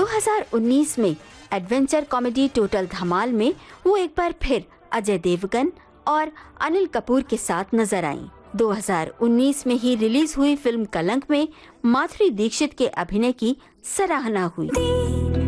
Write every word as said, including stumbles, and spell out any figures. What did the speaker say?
दो हज़ार उन्नीस में एडवेंचर कॉमेडी टोटल धमाल में वो एक बार फिर अजय देवगन और अनिल कपूर के साथ नजर आईं। दो हज़ार उन्नीस में ही रिलीज हुई फिल्म कलंक में माधुरी दीक्षित के अभिनय की सराहना हुई।